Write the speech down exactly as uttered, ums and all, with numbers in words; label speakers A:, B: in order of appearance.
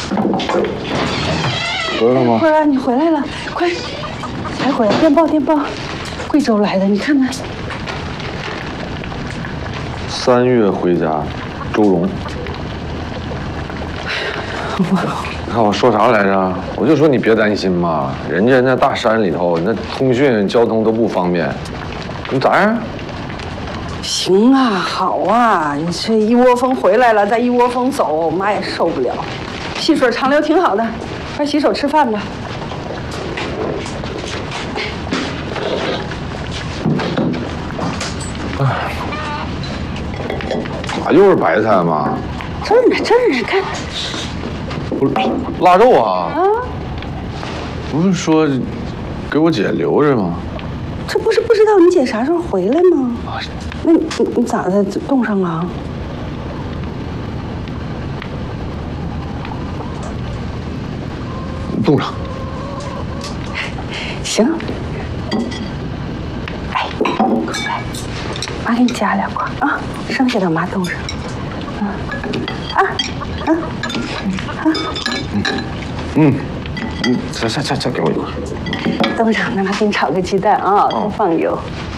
A: 回来了吗？
B: 慧儿啊，你回来了，快，才回来！电报电报，贵州来的，你看看。
A: 三月回家，周荣。
B: 我。
A: 你看我说啥来着？我就说你别担心嘛，人家那大山里头，那通讯交通都不方便。你咋样？
B: 行啊，好啊，你这一窝蜂回来了，再一窝蜂走，妈也受不了。细水长流挺好的，快洗手吃饭吧。
A: 哎，咋又是白菜嘛？
B: 这儿呢，这儿呢，看。
A: 不是腊肉啊！
B: 啊，
A: 不是说给我姐留着吗？
B: 这不是不知道你姐啥时候回来吗？
A: 啊，
B: 那你你你咋的冻上了？
A: 冻上。
B: 行。哎，快来，妈给你夹两块啊，剩下的妈冻上。嗯，啊，啊。
A: 嗯嗯嗯，再再再再给我一块。
B: 冻上，那妈给你炒个鸡蛋啊，多放油。